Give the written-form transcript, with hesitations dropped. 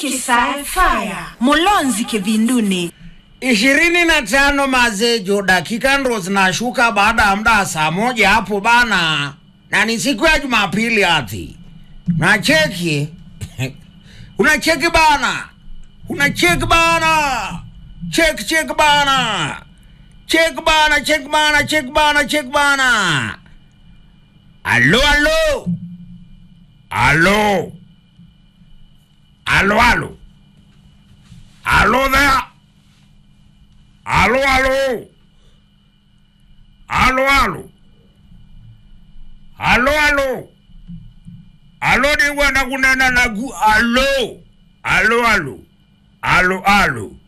Kisaya Fire Mulonzi Kivinduni 25 mazejo dakika ndo zinashuka baada ya muda saa 1 hapo bana, na ni siku ya Jumapili ati. Unacheki? Unacheki bana? Unacheki bana? Check bana. Check bana, check bana, check bana, check bana. Allo. Allo there. Allo ni wana kunena na allo.